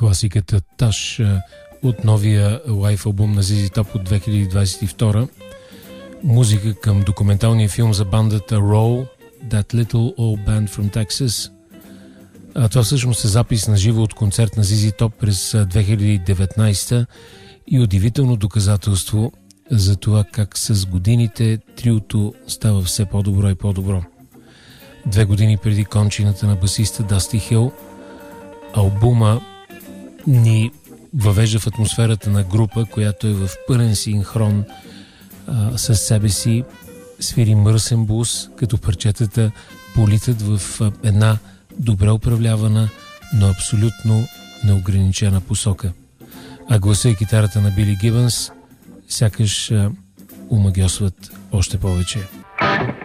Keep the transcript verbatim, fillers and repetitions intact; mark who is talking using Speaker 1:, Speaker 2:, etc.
Speaker 1: класиката Таш от новия лайф албум на зет зет Top от две хиляди двадесет и втора. Музика към документалния филм за бандата Roll, That Little Old Band from Texas. А това всъщност е запис на живо от концерт на зет зет Top през две хиляди и деветнадесета и удивително доказателство за това как с годините триото става все по-добро и по-добро. Две години преди кончината на басиста Дасти Хил, албума ни въвежда в атмосферата на група, която е в пълен синхрон а, с себе си, свири мръсен блуз, като парчетата политат в а, една добре управлявана, но абсолютно неограничена посока. А гласа и китарата на Били Гибънс сякаш а, умагьосват още повече.